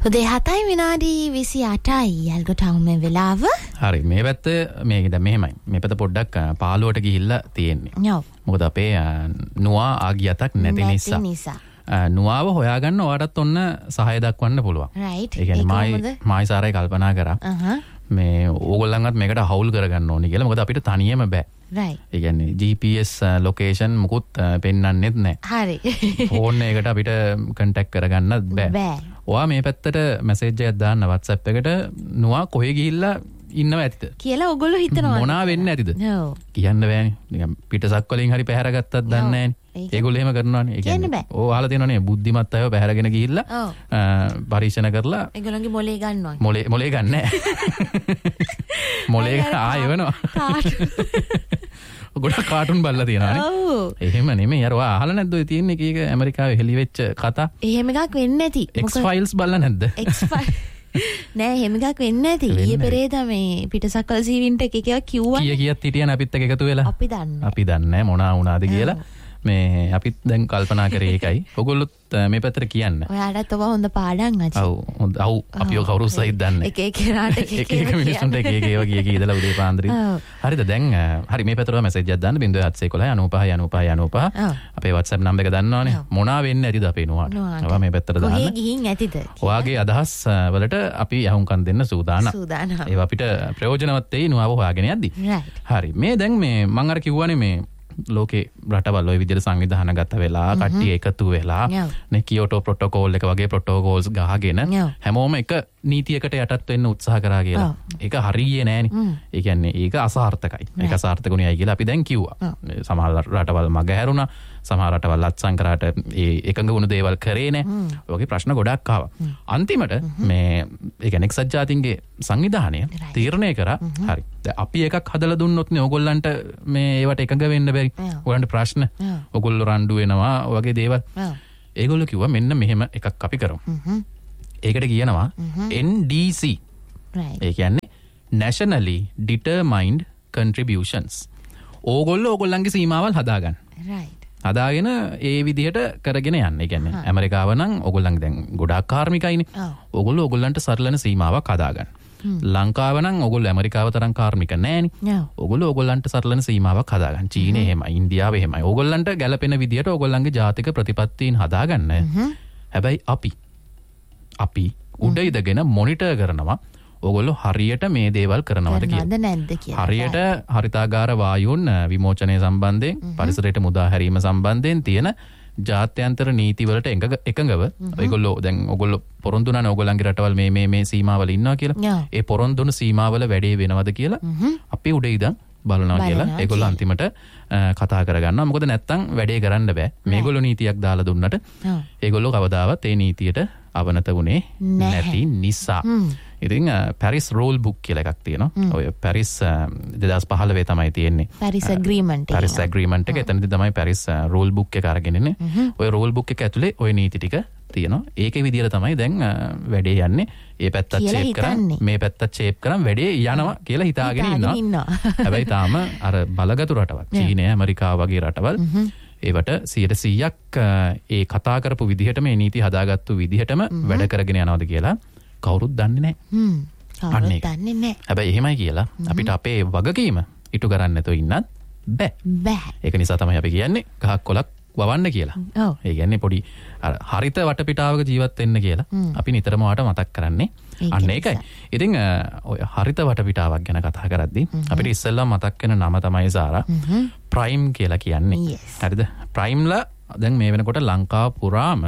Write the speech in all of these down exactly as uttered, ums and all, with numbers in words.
උදේ හතයි විනාඩි විසි අටයි යල්ගොටම මේ වෙලාව. හරි මේ පැත්ත මේක දැන් මෙහෙමයි. මේ පැත්ත පොඩ්ඩක් පාළුවට ගිහිල්ලා තියෙන්නේ. ඔව්. මොකද අපේ නුවා ආගියතක් නැති නිසා. නැති නිසා. නුවාව හොයාගන්න ඔයාටත් ඔන්න සහාය දක්වන්න පුළුවන්. රයිට්. ඒ කියන්නේ මයි මයි සාරයි කල්පනා කරා. මේ ඕගොල්ලන්වත් මේකට හවුල් කරගන්න ඕනේ කියලා. මොකද අපිට තනියම බෑ. රයිට්. ඒ කියන්නේ ජී පී එස් ලොකේෂන් මුකුත් පෙන්වන්නෙත් නැහැ. හරි. ෆෝන් එකකට අපිට කන්ටැක්ට් කරගන්නත් බෑ. බෑ. ඔයා මේ පැත්තට මැසේජ් එකක් දාන්න WhatsApp එකට නුවා කොහෙ ගිහිල්ලා ඉන්නව ඇතිද කියලා ඔයගොල්ලෝ හිතනවා. මොනවා වෙන්නේ ඇතිද? ඔව්. කියන්න බෑනේ. නිකන් පිටසක් වලින් හරි පැහැරගත්තත් දන්නේ නැහැනේ. ඒගොල්ලෝ එහෙම කරනවානේ. ඒ කියන්නේ ඕ අහලා තියෙනවනේ බුද්ධිමත් අයව පැහැරගෙන ගිහිල්ලා පරීක්ෂණ කරලා ඒගොල්ලන්ගේ මොලේ ගන්නවා. මොලේ මොලේ ගන්න නැහැ. මොලේ ආයෙ වෙනවා. ගොඩක් කාටුන් බලලා තියෙනවානේ. ඔව්. එහෙම නෙමෙයි. අර ඔයා අහලා නැද්ද ඔය තියෙන එක එක ඇමරිකාවේ හෙලි වෙච්ච කතා? එහෙම එකක් වෙන්නේ නැති. X-Files බලලා නැද්ද? X-Files නෑ එහෙම එකක් වෙන්නේ නැති. ඊයේ පෙරේදා මේ පිටසක්වල සීවින්ට එක එක කිව්වා. කීය කීයක් හිටියන අපිත් එක්ක එකතු වෙලා. අපි දන්නේ. අපි දන්නේ මොනවා වුණාද කියලා. මේ අපිත් දැන් කල්පනා කරේ ඒකයි. ඔයගොල්ලොත් මේ පැත්තට කියන්න. ඔයාලට ඔබ හොඳ පාඩම් අචි. ඔව්. ඔව් අපි ඔය කවුරුත් සහිත දන්නේ. එක එක කෙනාට එක එක එක මිනිස්සුන්ට එක එක ඒවා කිය කී ඉඳලා උදේ පාන්දරි. හරිද දැන් හරි මේ පැත්තට මැසේජ් එකක් දාන්න zero seven one one nine nine nine nine අපේ WhatsApp නම්බර් එක දන්නවනේ. මොනවා වෙන්නේ නැතිද අපේ නුවාට. ඔයා මේ පැත්තට දාන්න. කොහේ ගිහින් ඇතිද? ඔයාගේ අදහස් වලට අපි අහුම්කම් දෙන්න සූදානම්. සූදානම්. ඒවා අපිට ප්‍රයෝජනවත් වෙයි නුවාව හොයාගෙන යද්දි. හරි මේ දැන් මේ මම අර කිව්වනේ මේ ලෝකේ රටවල් ඔය විදිහට සංවිධාන ගත වෙලා කට්ටිය එකතු වෙලා නේ කියෝටෝ ප්‍රොටෝකෝල් එක වගේ ප්‍රොටෝකෝල්ස් ගහගෙන හැමෝම එක නීතියකට යටත් වෙන්න උත්සාහ කරා කියලා. ඒක හරියන්නේ නෑනේ. ඒ කියන්නේ ඒක අසාර්ථකයි. ඒක අසාර්ථකුණියයි කියලා අපි දැන් කිව්වා. සමහර රටවල් මග හැරුණා. සමහර රටවල් අත්සන් කරාට ඒ එකඟ වුණු දේවල් කරේ නෑ. ඔය වගේ ප්‍රශ්න ගොඩක් ආවා. අන්තිමට මේ ඒ කියන්නේ එක්සත් ජාතීන්ගේ සංවිධානය තීරණය කරා හරි. දැන් අපි එකක් හදලා දුන්නොත් නේ ඕගොල්ලන්ට මේ ඒවට එකඟ වෙන්න බැරි. ඔයගොල්ලන්ට ප්‍රශ්න. ඕගොල්ලෝ රණ්ඩු වෙනවා වගේ දේවල්. ඒගොල්ලෝ කිව්වා මෙන්න මෙහෙම එකක් අපි කරමු. ඒකට කියනවා N D C. ඒ කියන්නේ Nationally Determined Contributions. ඕගොල්ලෝ ඕගොල්ලන්ගේ සීමාවල් හදාගන්න. right. හදාගෙන ඒ විදිහට කරගෙන යන්න. ඒ කියන්නේ ඇමරිකාව නම් ඕගොල්ලන්ගේ දැන් ගොඩාක් කාර්මිකයිනේ. ඕගොල්ලෝ ඕගොල්ලන්ට සරලන සීමාවක් හදාගන්න. ලංකාව නම් ඕගොල්ලෝ ඇමරිකාව තරම් කාර්මික නෑනේ. ඕගොල්ලෝ ඕගොල්ලන්ට සරලන සීමාවක් හදාගන්න. චීනය එහෙමයි, ඉන්දියාව එහෙමයි. ඕගොල්ලන්ට ගැළපෙන විදිහට ඕගොල්ලන්ගේ ජාතික ප්‍රතිපත්තීන් හදාගන්න. හැබැයි අපි අපි උඩ ඉඳගෙන මොනිටර් කරනවා ඕගොල්ලෝ හරියට මේ දේවල් කරනවද කියලා. හරියට හරිතාගාර වායුන් විමෝචනය සම්බන්ධයෙන් පරිසරයට මුදා හැරීම සම්බන්ධයෙන් තියෙන ජාත්‍යන්තර නීති වලට එකඟව ඒගොල්ලෝ දැන් ඕගොල්ලෝ පොරොන්දු නැන ඕගොල්ලන්ගේ රටවල් මේ මේ මේ සීමාවල ඉන්නවා කියලා. ඒ පොරොන්දුන සීමාවල වැඩේ වෙනවද කියලා අපි උඩ ඉඳන් බලනවා කියලා ඒගොල්ලෝ අන්තිමට කතා කරගන්නවා. මොකද නැත්තම් වැඩේ කරන්න බෑ. මේගොල්ලෝ නීතියක් දාලා දුන්නට ඒගොල්ලෝ කවදාවත් ඒ නීතියට අවනත වුණේ නැති නිසා. ඉතින් පැරිස් රූල් බුක් කියලා එකක් තියෙනවා. ඔය පැරිස් දෙදාස් පහළොව තමයි තියෙන්නේ. පැරිස් ඇග්‍රීමන්ට් එක. පැරිස් ඇග්‍රීමන්ට් එක. එතනදී තමයි පැරිස් රූල් බුක් එක අරගෙන ඉන්නේ. ඔය රූල් බුක් එක ඇතුලේ ඔය නීති ටික තියෙනවා. ඒකේ විදියට තමයි දැන් වැඩේ යන්නේ. ඒ පැත්තත් ෂේප් කරන් මේ පැත්තත් ෂේප් කරන් වැඩේ යනවා කියලා හිතාගෙන ඉන්නවා. හැබැයි තාම අර බලගතු රටවල් චීනය, ඇමරිකාව වගේ රටවල් ඒවට සියයට සීයක් ඒ කතා කරපු විදිහටම මේ නීති හදාගත්තු විදිහටම වැඩ කරගෙන යනවාද කියලා කවුරුත් දන්නේ නැහැ. හ්ම්. කවුරුත් දන්නේ නැහැ. හැබැයි එහෙමයි කියලා අපිට අපේ වගකීම ඉටු කරන්න නැතුව ඉන්නත් බෑ. බෑ. ඒක නිසා තමයි අපි කියන්නේ ගහක් කොලක් වවන්න කියලා. ඔව්. ඒ කියන්නේ පොඩි හරිත වටපිටාවක ජීවත් වෙන්න කියලා අපි නිතරම වාට මතක් කරන්නේ. අන්න ඒකයි. ඉතින් ඔය හරිත වටපිටාවක් ගැන කතා කරද්දී අපිට ඉස්සෙල්ලා මතක් වෙන නම තමයි සාරා. ප්‍රයිම් කියලා කියන්නේ. හරිද? ප්‍රයිම්ලා දැන් මේ වෙනකොට ලංකාව පුරාම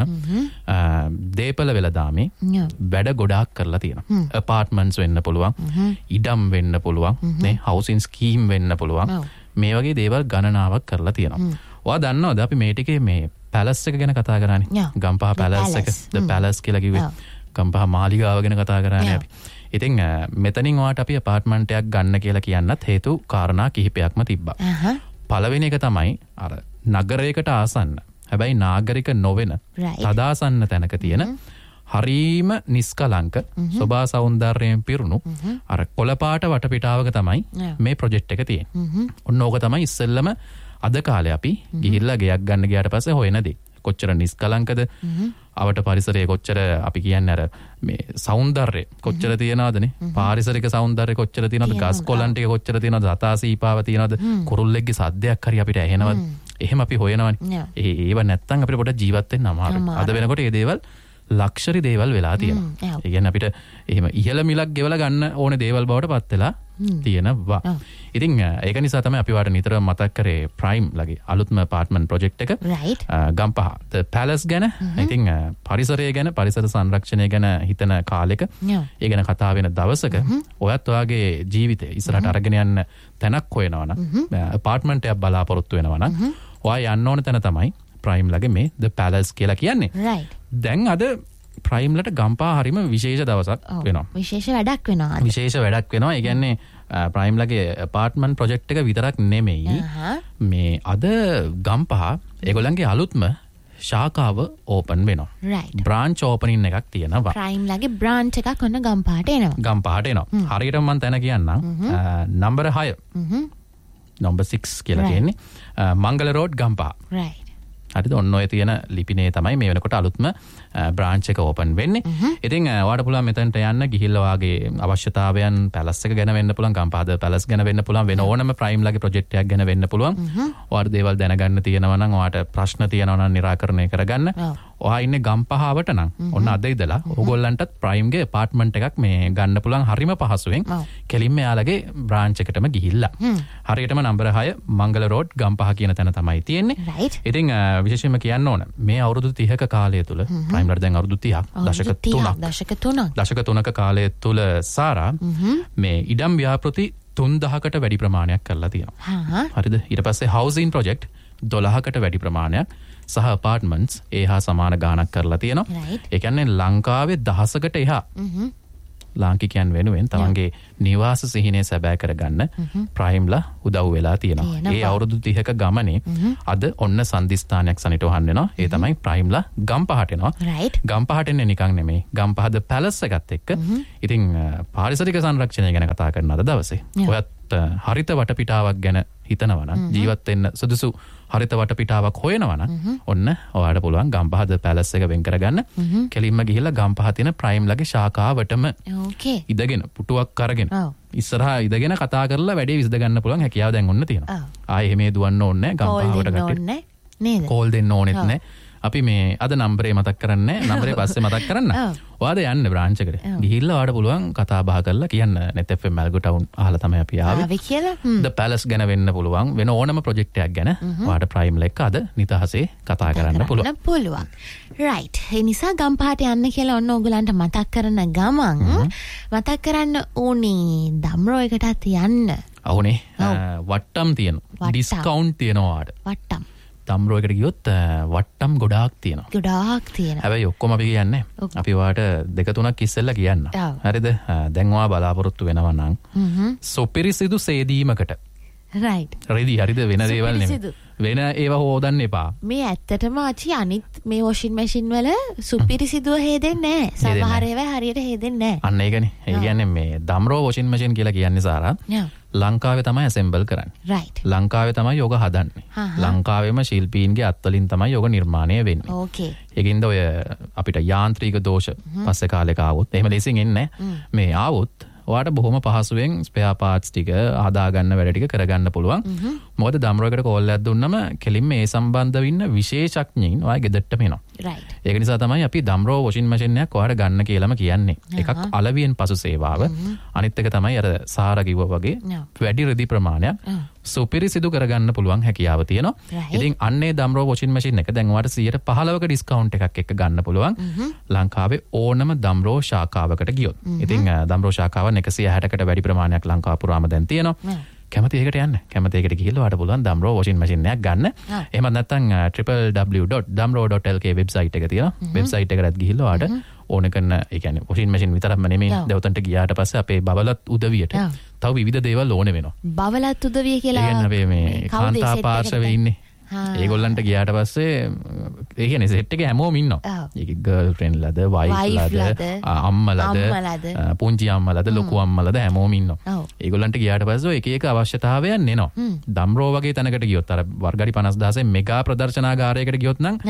දේපල වෙළඳාමේ වැඩ ගොඩාක් කරලා තියෙනවා. ඇපාර්ට්මන්ට්ස් වෙන්න පුළුවන්, ඉඩම් වෙන්න පුළුවන්, නේ හවුසින් ස්කීම් වෙන්න පුළුවන්. මේ වගේ දේවල් ගණනාවක් කරලා තියෙනවා. ඔයා දන්නවද අපි මේ ටිකේ මේ පැලස් එක ගැන කතා කරන්නේ? ගම්පහ පැලස් එක, ද පැලස් කියලා කිව්වේ. ගම්පහ මාලිගාව ගැන කතා කරන්නේ අපි. ඉතින් මෙතනින් ඔයාට අපි ඇපාර්ට්මන්ට් එකක් ගන්න කියලා කියන්නත් හේතු කාරණා කිහිපයක්ම තිබ්බා. පළවෙනි එක තමයි අර නගරයකට ආසන්න හැබැයි නාගරික නොවන තදාසන්න තැනක තියෙන හරීම නිස්කලංක සොබා සෞන්දර්යයෙන් පිරුණු අර කොළපාට වටපිටාවක තමයි මේ ප්‍රොජෙක්ට් එක තියෙන්නේ. ඔන්න ඕක තමයි ඉස්සෙල්ලම අද කාලේ අපි ගිහිල්ලා ගෙයක් ගන්න ගියාට පස්සේ හොයන දේ. කොච්චර නිස්කලංකද අවට පරිසරයේ කොච්චර අපි කියන්නේ අර මේ సౌందර්යය කොච්චර තියනවදනේ පාරිසරික సౌందර්යය කොච්චර තියනවද ගස් කොළන් ටික කොච්චර තියනවද රතාසීපාව තියනවද කුරුල්ලෙක්ගේ සද්දයක් හරි අපිට ඇහෙනවද එහෙම අපි හොයනවනේ ඒ ඒව නැත්තම් අපිට පොඩ්ඩක් ජීවත් වෙන්න අමාරුයි අද වෙනකොට මේ දේවල් ලක්ෂරි දේවල් වෙලා තියෙනවා. ඒ කියන්නේ අපිට එහෙම ඉහළ මිලක් ගෙවලා ගන්න ඕනේ දේවල් බවට පත් වෙලා තියෙනවා. ඉතින් ඒක නිසා තමයි අපි වාට නිතරම මතක් කරේ ප්‍රයිම් ලගේ අලුත්ම අපාර්ට්මන්ට් ප්‍රොජෙක්ට් එක. ගම්පහ The Palace ගැන. ඉතින් පරිසරය ගැන පරිසර සංරක්ෂණය ගැන හිතන කාලෙක ඒ ගැන කතා වෙන දවසක ඔයත් ඔයාගේ ජීවිතේ ඉස්සරහට අරගෙන යන්න තැනක් හොයනවා නම් අපාර්ට්මන්ට් එකක් බලාපොරොත්තු වෙනවා නම් ඔයා යන්න ඕන තැන තමයි ප්‍රයිම් ලගේ මේ The Palace කියලා කියන්නේ. right. දැන් අද ප්‍රයිම්ලට ගම්පා හරිම විශේෂ දවසක් වෙනවා. විශේෂ වැඩක් වෙනවා. විශේෂ වැඩක් වෙනවා. ඒ කියන්නේ ප්‍රයිම් ලගේ අපාර්ට්මන්ට් ප්‍රොජෙක්ට් එක විතරක් නෙමෙයි. මේ අද ගම්පහ ඒගොල්ලන්ගේ අලුත්ම ශාඛාව ඕපන් වෙනවා. right. බ්‍රාන්ච් ඕපනින් එකක් තියෙනවා. ප්‍රයිම් ලගේ බ්‍රාන්ච් එකක් ඔන්න ගම්පහට එනවා. ගම්පහට එනවා. හරියටම මම තැන කියන්නම්. නම්බර හය. නම්බර සික්ස් කියලා කියන්නේ මංගල රෝඩ් ගම්පහ. right. හරිද ඔන්න ඔය තියෙන ලිපිනේ තමයි මේ වෙනකොට අලුත්ම බ්‍රාන්ච් එක ඕපන් වෙන්නේ. ඉතින් ඔයාලට පුළුවන් මෙතනට යන්න ගිහිල්ලා ඔයාගේ අවශ්‍යතාවයන් පැලස් එක ගැන වෙන්න පුළුවන්, ගම්පහද පැලස් ගැන වෙන්න පුළුවන්, වෙන ඕනම ප්‍රයිම් ලගේ ප්‍රොජෙක්ට් එකක් ගැන වෙන්න පුළුවන්. ඔයාලට දේවල් දැනගන්න තියෙනවා නම්, ඔයාලට ප්‍රශ්න තියෙනවා නම් निराකරණය කරගන්න. ඔයා ඉන්නේ ගම්පහවට නම් ඔන්න අද ඉඳලා ඕගොල්ලන්ටත් ප්‍රයිම්ගේ අපාර්ට්මන්ට් එකක් මේ ගන්න පුළුවන් හරිම පහසුවෙන්. කෙලින්ම යාලගේ බ්‍රාන්ච් එකටම ගිහිල්ලා. හරියටම නම්බර හය මංගල රෝඩ් ගම්පහ කියන තැන තමයි තියෙන්නේ. ඉතින් විශේෂයෙන්ම කියන්න ඕන මේ අවුරුදු තිහක කාලය තුල ප්‍රයිම්ලට දැන් අවුරුදු තිහක් දශක තුනක් දශක තුනක් දශක තුනක කාලය තුල සාරා මේ ඉඩම් ව්‍යාපෘති තුන්දහකට වැඩි ප්‍රමාණයක් කරලා තියෙනවා. හරිද? ඊට පස්සේ හවුසින් ප්‍රොජෙක්ට් දොළහකට වැඩි ප්‍රමාණයක් සහ අපාර්ට්මන්ට්ස් ඒ හා සමාන ගාණක් කරලා තියෙනවා. ඒ කියන්නේ ලංකාවේ දහසකට එහා ලාංකිකයන් වෙනුවෙන් තමන්ගේ නිවාස සිහිනය සැබෑ කරගන්න ප්‍රයිම්ලා උදව් වෙලා තියෙනවා. ඒ අවුරුදු තිහක ගමනේ අද ඔන්න සන්දිස්ථානයක් සනිටුහන් වෙනවා. ඒ තමයි ප්‍රයිම්ලා ගම්පහට එනවා. ගම්පහට එන්නේ නිකන් නෙමෙයි. ගම්පහද පැලස් එකත් එක්ක. ඉතින් පාරිසරික සංරක්ෂණය ගැන කතා කරන අද දවසේ ඔයත් හරිත වටපිටාවක් ගැන හිතනවා නම් ජීවත් වෙන්න සුදුසු හරිත වටපිටාවක් හොයනවා නම් ඔන්න ඔයාලට පුළුවන් ගම්පහද පැලස් එක වෙන් කරගන්න. කෙලින්ම ගිහිල්ලා ගම්පහ තියෙන ප්‍රයිම් ලගේ ශාඛාවටම ඉදගෙන පුටුවක් අරගෙන ඉස්සරහා ඉදගෙන කතා කරලා වැඩේ විසඳ ගන්න පුළුවන් හැකියාව දැන් ඔන්න තියෙනවා. ආයේ එහෙම දුවන්න ඕනේ නැහැ ගම්පහවට කට්ටිය. නේද? කෝල් දෙන්න ඕනෙත් නැහැ. අපි මේ අද නම්බරේ මතක් කරන්නේ නම්බරේ පස්සේ මතක් කරන්න. ඔයාද යන්න බ්‍රාන්ච් එකට. ගිහිල්ලා ඔයාලට පුළුවන් කතා බහ කරලා කියන්න net F M Malgo Town අහලා තමයි අපි ආවේ. ආවේ කියලා. The Palace ගැන වෙන්න පුළුවන්. වෙන ඕනම ප්‍රොජෙක්ට් එකක් ගැන ඔයාලට ප්‍රයිම් ලෙක් අද නිතහසේ කතා කරන්න පුළුවන්. පුළුවන්. right. ඒ නිසා ගම්පහට යන්න කියලා ඔන්න ඕගලන්ට මතක් කරන ගමන් මතක් කරන්න ඕනේ දම්රෝ එකටත් යන්න. අවුනේ. වට්ටම් තියෙනවා. ඩිස්කවුන්ට් තියෙනවා ඔයාලට. වට්ටම්. දම්රෝ එකට ගියොත් වට්ටම් ගොඩාක් තියෙනවා. ගොඩාක් තියෙනවා. හැබැයි ඔක්කොම අපි කියන්නේ අපි ඔයාට දෙක තුනක් ඉස්සෙල්ලා කියන්න. හරිද? දැන් ඔයා බලාපොරොත්තු වෙනවා නම් සොපිරිසිදු සේදීමකට. right. රෙදි හරිද වෙන දේවල් නෙමෙයි. වෙන ඒවා හොදන්න එපා. මේ ඇත්තටම ආචි අනිත් මේ වොෂින් මැෂින් වල සුපිරිසිදුව හේදෙන්නේ නැහැ. සමහර ඒවා හරියට හේදෙන්නේ නැහැ. අන්න ඒකනේ. ඒ කියන්නේ මේ දම්රෝ වොෂින් මැෂින් කියලා කියන්නේ සාරා. ලංකාවේ තමයි ඇසෙම්බල් කරන්නේ. right. ලංකාවේ තමයි යෝග හදන්නේ. ලංකාවේම ශිල්පීන්ගේ අත්වලින් තමයි යෝග නිර්මාණය වෙන්නේ. okay. ඒකින්ද ඔය අපිට යාන්ත්‍රික දෝෂ පස්සේ කාලෙක ආවොත් එහෙම ලෙසින් එන්නේ මේ ආවොත් ඔයාට බොහොම පහසුවෙන් ස්පෙයා පාර්ට්ස් ටික හදාගන්න වැඩ ටික කරගන්න පුළුවන්. මොකද දම්රෝ එකට කෝල් එකක් දුන්නම කෙලින්ම ඒ සම්බන්ධව ඉන්න විශේෂඥයින් ඔයා ගෙදරටම එනවා. right. ඒක නිසා තමයි අපි දම්රෝ වොෂින් මැෂින් එකක් ඔයාට ගන්න කියලාම කියන්නේ. එකක් අලවියෙන් පසු සේවාව. අනිත් එක තමයි අර සාරා කිව්වා වගේ වැඩි රෙදි ප්‍රමාණයක් සුපිරිසිදු කරගන්න පුළුවන් හැකියාව තියෙනවා. ඉතින් අන්නේ දම්රෝ වොෂින් මැෂින් එක දැන් ඔයාට සියයට පහළොවක ඩිස්කවුන්ට් එකක් එක්ක ගන්න පුළුවන්. ලංකාවේ ඕනම දම්රෝ ශාඛාවකට ගියොත්. ඉතින් දම්රෝ ශාඛාව එකසිය හැටකට වැඩි ප්‍රමාණයක් ලංකාව පුරාම දැන් තියෙනවා. කැමති ඒකට යන්න. කැමති ඒකට ගිහිල්ලා ඔයාලට පුළුවන් දම්රෝ වොෂින් මැෂින් එකක් ගන්න. එහෙමත් නැත්නම් w w w dot damro dot l k website එක තියෙනවා. වෙබ්සයිට් එකකට ගිහිල්ලා ඔයාලට ඕන කරන ඒ කියන්නේ වොෂින් මැෂින් විතරක්ම නෙමෙයි දෙවතන්ට ගියාට පස්සේ අපේ බබලත් උදවියට තව විවිධ දේවල් ඕන වෙනවා. බබලත් උදවිය කියලා ඒ කියන්නේ අපි මේ කාන්තා පාර්ශවයේ ඉන්නේ. ඒගොල්ලන්ට ගියාට පස්සේ ඒ කියන්නේ සෙට් එකේ හැමෝම ඉන්නවා. ඒකේ ගර්ල් ෆ්‍රෙන්ඩ් ලද, වයිෆ් ලද, අම්මලද, පුංචි අම්මලද, ලොකු අම්මලද හැමෝම ඉන්නවා. ඒගොල්ලන්ට ගියාට පස්සේ එක එක අවශ්‍යතාවයන් එනවා. දම්රෝ වගේ තැනකට ගියොත් අර වර්ගඩි පනස් දහසෙන් මෙගා ප්‍රදර්ශනාගාරයකට ගියොත් නම්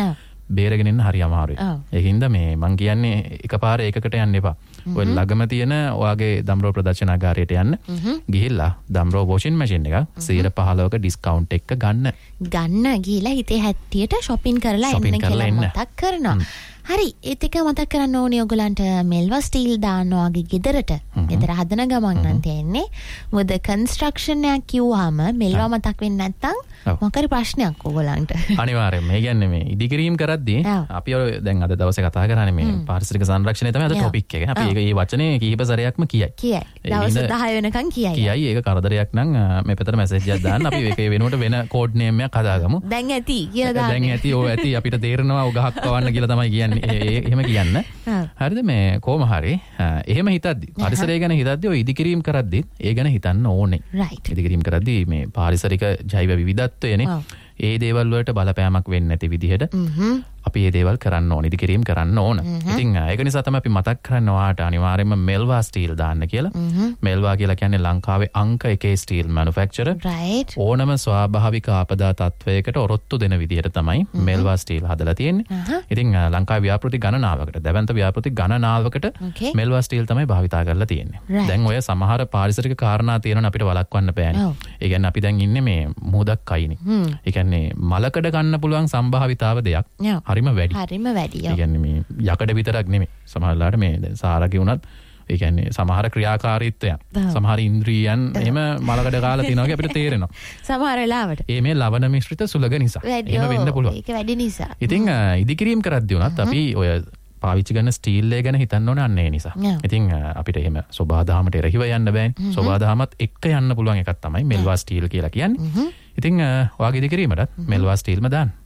බේරගෙන ඉන්න හරි අමාරුයි. ඒකින්ද මේ මං කියන්නේ එකපාර ඒකකට යන්න එපා. ඔය ළඟම තියෙන ඔයාගේ දම්රෝ ප්‍රදර්ශනාගාරයට යන්න. ගිහිල්ලා දම්රෝ වොෂින් මැෂින් එකක් සියයට පහළොවක ඩිස්කවුන්ට් එක ගන්න. ගන්න ගිහිල්ලා හිතේ හැටියට shopping කරලා එන්න කියලා මතක් කරනවා. හරි ඒත් එක මතක් කරන්න ඕනේ ඔයගලන්ට මෙල්වා ස්ටීල් දානවා වගේ ගෙදරට ගෙදර හදන ගමන් නම් තියෙන්නේ මොකද කන්ස්ට්‍රක්ෂන් එකක් කිව්වම මෙල්වා මතක් වෙන්නේ නැත්තම් මොකරි ප්‍රශ්නයක් ඔයගලන්ට අනිවාර්යයෙන්ම මේ කියන්නේ මේ ඉදිකිරීම කරද්දී අපි දැන් අද දවසේ කතා කරන්නේ මේ පාරිසරික සංරක්ෂණය තමයි අද ටොපික් එක. අපි ඒක මේ වචනේ කිහිප සැරයක්ම කියයි. කියයි. දවස් දහය වෙනකන් කියයි. කියයි ඒක කරදරයක් නම් මේ පැත්තට මැසේජ් එකක් දාන්න අපි ඒක වෙනුවට වෙන කෝඩ් නේම් එකක් හදාගමු. දැන් ඇති කියලා දාන්න. දැන් ඇති ඔය ඇති අපිට තේරෙනවා ඔය ගහක් පවන්න කියලා තමයි කියන්නේ. එහෙම කියන්න. හරිද මේ කොහොම හරි එහෙම හිතද්දි පරිසරය ගැන හිතද්දි ඔය ඉදිකිරීම කරද්දි ඒ ගැන හිතන්න ඕනේ. ඉදිකිරීම කරද්දි මේ පාරිසරික ජෛව විවිධත්වයනේ ඒ දේවල් වලට බලපෑමක් වෙන්නේ නැති විදිහට අපි මේ දේවල් කරන්න ඕන ඉදිකිරීම කරන්න ඕන. ඉතින් ඒක නිසා තමයි අපි මතක් කරන්න ඔයාට අනිවාර්යයෙන්ම මෙල්වා ස්ටීල් දාන්න කියලා. මෙල්වා කියලා කියන්නේ ලංකාවේ අංක එකේ ස්ටීල් මැනුෆැක්චරර්. ඕනම ස්වාභාවික ආපදා තත්වයකට ඔරොත්තු දෙන විදිහට තමයි මෙල්වා ස්ටීල් හදලා තියෙන්නේ. ඉතින් ලංකාවේ ව්‍යාපෘති ගණනාවකට දැවැන්ත ව්‍යාපෘති ගණනාවකට මෙල්වා ස්ටීල් තමයි භාවිතා කරලා තියෙන්නේ. දැන් ඔය සමහර පාරිසරික කාරණා තියෙනවා අපිට වළක්වන්න බෑනේ. ඒ කියන්නේ අපි දැන් ඉන්නේ මේ මුහුදක් අයිනේ. ඒ කියන්නේ මලකඩ ගන්න පුළුවන් සම්භාවිතාව දෙයක්. හරිම වැඩි. හරිම වැඩි. ඒ කියන්නේ මේ යකඩ විතරක් නෙමෙයි. සමහරලාට මේ දැන් සාරකේ වුණත් ඒ කියන්නේ සමහර ක්‍රියාකාරීත්වයන් සමහර ඉන්ද්‍රියයන් එහෙම මලකඩ කාලා තියනවා වගේ අපිට තේරෙනවා. සමහර වෙලාවට. ඒ මේ ලවණ මිශ්‍රිත සුලග නිසා. එහෙම වෙන්න පුළුවන්. ඒක වැඩි නිසා. ඉතින් ඉදිකිරීම කරද්දී උනත් අපි ඔය පාවිච්චි කරන ස්ටීල් එක ගැන හිතන්න ඕනේ අන්න ඒ නිසා. ඉතින් අපිට එහෙම සෝබාදහමට එරෙහිව යන්න බෑනේ. සෝබාදහමත් එක්ක යන්න පුළුවන් එකක් තමයි මෙල්වා ස්ටීල් කියලා කියන්නේ. ඉතින් ඔයාගේ ඉදිකිරීමටත් මෙල්වා ස්ටීල්ම දාන්න.